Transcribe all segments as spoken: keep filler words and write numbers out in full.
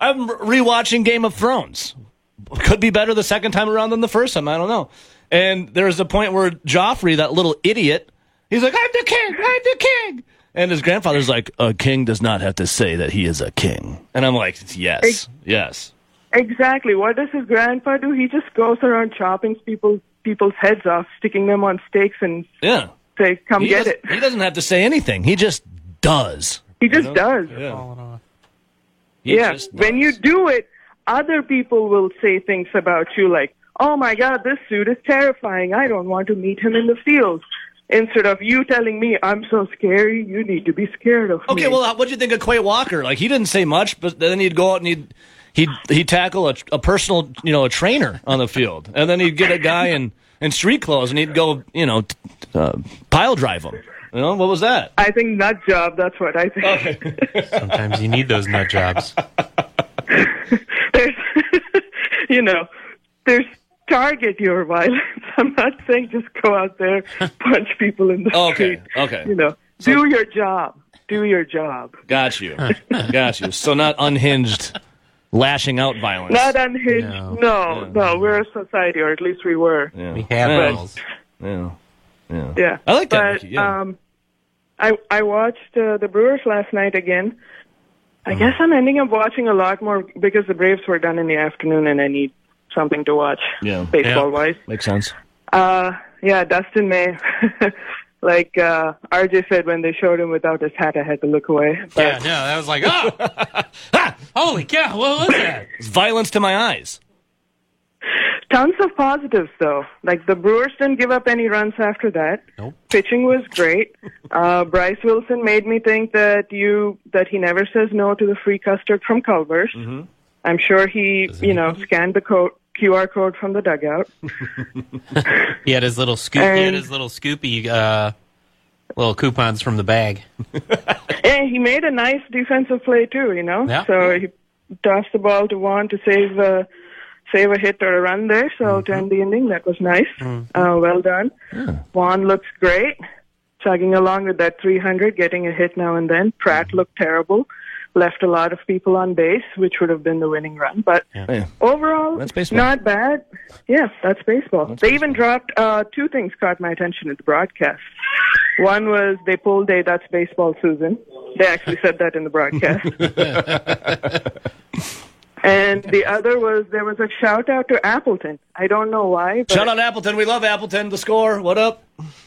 I'm rewatching Game of Thrones. Could be better the second time around than the first time. I don't know. And there's a point where Joffrey, that little idiot, he's like, I'm the king, I'm the king. And his grandfather's like, a king does not have to say that he is a king. And I'm like, yes, Ex- yes. Exactly. What does his grandpa do? He just goes around chopping people, people's heads off, sticking them on stakes, and yeah. say, come he get it. He doesn't have to say anything. He just does. He just you know? does. Yeah. Yeah. When you do it, other people will say things about you like, oh, my God, this suit is terrifying. I don't want to meet him in the field. Instead of you telling me, I'm so scary, you need to be scared of okay, me. Okay, well, what'd you think of Quay Walker? Like, he didn't say much, but then he'd go out and he'd he'd, he'd tackle a, a personal, you know, a trainer on the field. And then he'd get a guy in, in street clothes and he'd go, you know, t- uh, pile drive him. You know, what was that? I think nut job, that's what I think. Okay. Sometimes you need those nut jobs. There's, you know, there's target your violence. I'm not saying just go out there, punch people in the okay. street. Okay. You know, so, do your job. Do your job. Got you. Got you. So not unhinged, lashing out violence. Not unhinged. No, no. Yeah. no we're a society, or at least we were. Yeah. We have rules. Yeah. Yeah. Yeah. I like that. But, yeah. um, I I watched uh, the Brewers last night again. I guess I'm ending up watching a lot more because the Braves were done in the afternoon, and I need something to watch. Yeah. Baseball-wise. Makes sense. Uh, yeah, Dustin May. Like uh, R J said, when they showed him without his hat, I had to look away. But, yeah, no, that was like, oh, ah, holy cow, what was that? It's violence to my eyes. Tons of positives, though. Like, the Brewers didn't give up any runs after that. Nope. Pitching was great. Uh, Bryce Wilson made me think that you that he never says no to the free custard from Culver's. Mm-hmm. I'm sure he, you know, scanned the code, Q R code from the dugout. He had his little scoop. And, he had his little Scoopy uh, little coupons from the bag. And he made a nice defensive play too. You know, yeah. so he tossed the ball to Juan to save uh, save a hit or a run there. So mm-hmm. to end the inning, that was nice. Mm-hmm. Uh, well done. Yeah. Juan looks great, chugging along with that three hundred, getting a hit now and then. Pratt mm-hmm. looked terrible. Left a lot of people on base, which would have been the winning run. But yeah. overall, that's baseball. Not bad. Yeah, that's baseball. That's they baseball. even dropped uh, two things caught my attention at the broadcast. One was they pulled a "That's baseball, Susan." They actually said that in the broadcast. And the other was there was a shout out to Appleton. I don't know why. But shout out Appleton. We love Appleton. The score. What up?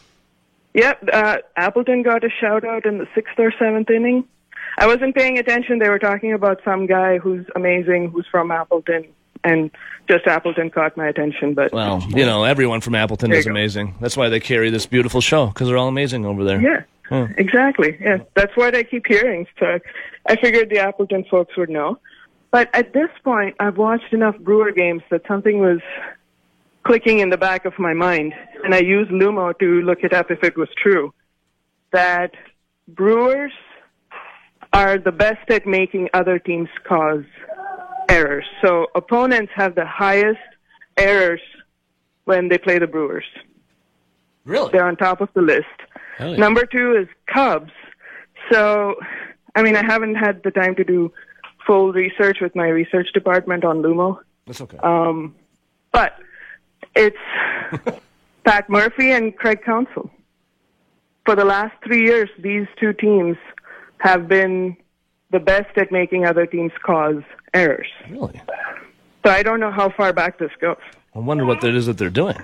Yep, uh, Appleton got a shout out in the sixth or seventh inning. I wasn't paying attention. They were talking about some guy who's amazing, who's from Appleton, and just Appleton caught my attention. But well, you know, everyone from Appleton is amazing. That's why they carry this beautiful show, because they're all amazing over there. Yeah, huh. exactly. Yeah, that's what I keep hearing. So I figured the Appleton folks would know. But at this point, I've watched enough Brewer games that something was clicking in the back of my mind, and I used Lumo to look it up if it was true, that Brewers are the best at making other teams cause errors. So opponents have the highest errors when they play the Brewers. Really? They're on top of the list. Really? Number two is Cubs. So, I mean, I haven't had the time to do full research with my research department on Lumo. That's okay. Um, but it's Pat Murphy and Craig Counsell. For the last three years, these two teams have been the best at making other teams cause errors. Really? So I don't know how far back this goes. I wonder what it is that they're doing.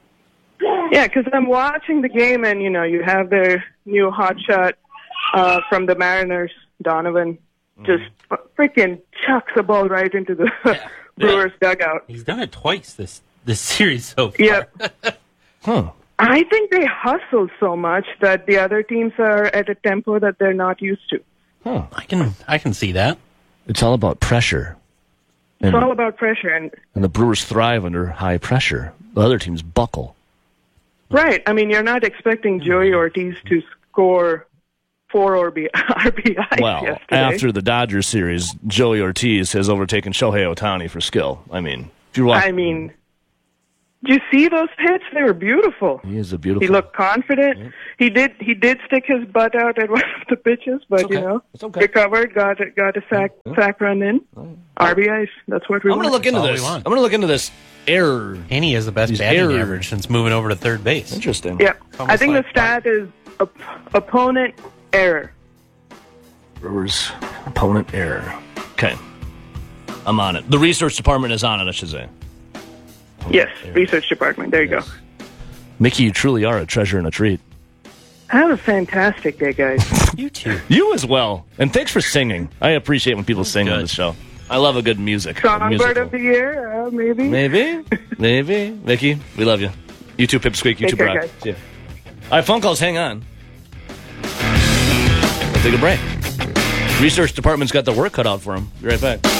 Yeah, because I'm watching the game, and, you know, you have their new hotshot uh, from the Mariners, Donovan, mm. just freaking chucks the ball right into the yeah. Brewers yeah. dugout. He's done it twice this, this series so far. Yep. huh. I think they hustle so much that the other teams are at a tempo that they're not used to. Huh. I can I can see that. It's all about pressure. And, and, it's all about pressure. And, and the Brewers thrive under high pressure. The other teams buckle. Right. I mean, you're not expecting Joey Ortiz to score four R B Is well, yesterday. after the Dodgers series, Joey Ortiz has overtaken Shohei Ohtani for skill. I mean, if you watch... I mean... Did you see those hits? They were beautiful. He is a beautiful. He looked confident. Yeah. He did. He did stick his butt out at one of the pitches, but okay. you know, it's okay. recovered. Got it. Got a sack. Yeah. Sack run in. Oh. R B Is. That's what we. I'm going to look into this. I'm going to look into this error. Haney has the best batting error. average since moving over to third base. Interesting. Yeah, I think like the stat is op- opponent error. Brewers opponent error. Okay, I'm on it. The research department is on it, I should say. Yes, research department. There you yes. go. Mickey, you truly are a treasure and a treat. Have a fantastic day, guys. You too. You as well. And thanks for singing. I appreciate when people sing good. on the show. I love a good music. Songbird of the year, uh, maybe. Maybe. Maybe. Mickey, we love you. You too, Pipsqueak. You Take too, care, Brock. See ya. All right, phone calls. Hang on. We'll take a break. Research department's got the work cut out for them. Be right back.